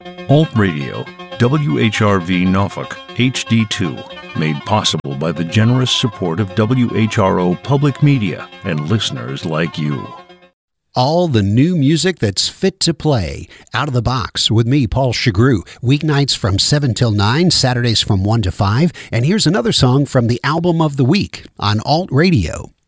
Alt Radio, WHRV Norfolk, HD2, made possible by the generous support of WHRO Public Media and listeners like you. All the new music that's fit to play. Out of the Box with me, Paul Chagru. Weeknights from 7 till 9, Saturdays from 1 to 5. And here's another song from the album of the week on Alt Radio.